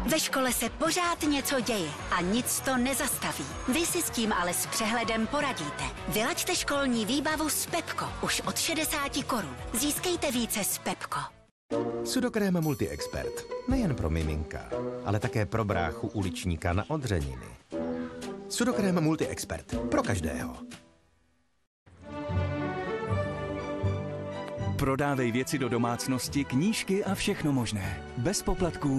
Ve škole se pořád něco děje a nic to nezastaví. Vy si s tím ale s přehledem poradíte. Vylaďte školní výbavu s Pepko už od 60 korun. Získejte více s Pepko. Sudokrém Multi-Expert. Nejen pro miminka, ale také pro bráchu uličníka na odřeniny. Sudokrém Multi-Expert. Pro každého. Prodávej věci do domácnosti, knížky a všechno možné. Bez poplatků.